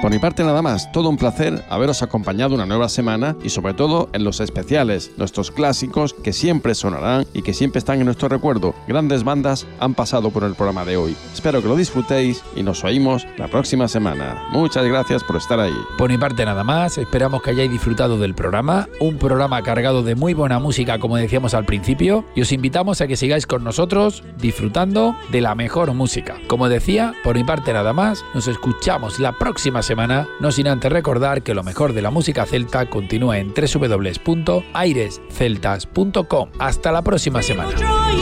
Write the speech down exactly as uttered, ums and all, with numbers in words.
Por mi parte nada más, todo un placer haberos acompañado una nueva semana y sobre todo en los especiales, nuestros clásicos que siempre sonarán y que siempre están en nuestro recuerdo. Grandes bandas han pasado por el programa de hoy. Espero que lo disfrutéis y nos oímos la próxima semana. Muchas gracias por estar ahí. Por mi parte nada más, esperamos que hayáis disfrutado del programa, un programa cargado de muy buena música como decíamos al principio, y os invitamos a que sigáis con nosotros disfrutando de la mejor música. Como decía, por mi parte nada más, nos escuchamos la próxima semana, no sin antes recordar que lo mejor de la música celta continúa en doble u doble u doble u punto aires celtas punto com. Hasta la próxima semana.